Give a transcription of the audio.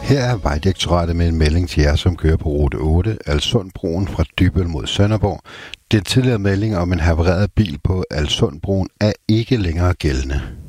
Her er Vejdirektoratet med en melding til jer, som kører på rute 8, Alssundbroen fra Dybbøl mod Sønderborg. Den tidligere melding om en havareret bil på Alssundbroen er ikke længere gældende.